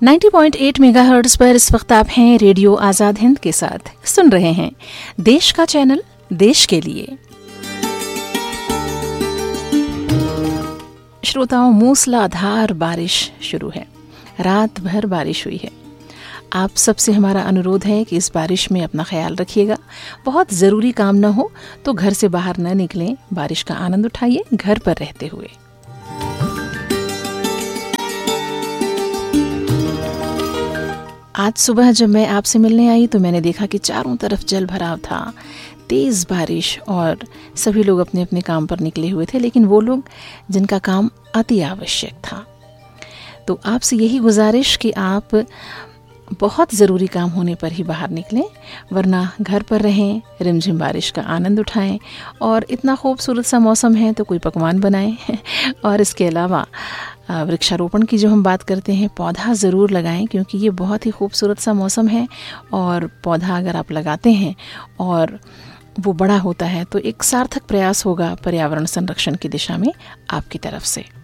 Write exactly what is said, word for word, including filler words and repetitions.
नब्बे पॉइंट आठ मेगाहर्ट्ज़ पर इस वक्त आप हैं रेडियो आज़ाद हिंद के साथ, सुन रहे हैं देश का चैनल देश के लिए। श्रोताओं, मूसलाधार बारिश शुरू है, रात भर बारिश हुई है। आप सबसे हमारा अनुरोध है कि इस बारिश में अपना ख्याल रखिएगा। बहुत ज़रूरी काम न हो तो घर से बाहर न निकलें, बारिश का आनंद उठाइए घर पर रहते हुए। आज सुबह जब मैं आपसे मिलने आई तो मैंने देखा कि चारों तरफ जल भराव था, तेज़ बारिश, और सभी लोग अपने अपने काम पर निकले हुए थे, लेकिन वो लोग जिनका काम अति आवश्यक था। तो आपसे यही गुजारिश कि आप बहुत ज़रूरी काम होने पर ही बाहर निकलें, वरना घर पर रहें, रिमझिम बारिश का आनंद उठाएं। और इतना खूबसूरत सा मौसम है तो कोई पकवान बनाएं और इसके अलावा वृक्षारोपण की जो हम बात करते हैं, पौधा ज़रूर लगाएं, क्योंकि ये बहुत ही खूबसूरत सा मौसम है। और पौधा अगर आप लगाते हैं और वो बड़ा होता है तो एक सार्थक प्रयास होगा पर्यावरण संरक्षण की दिशा में आपकी तरफ से।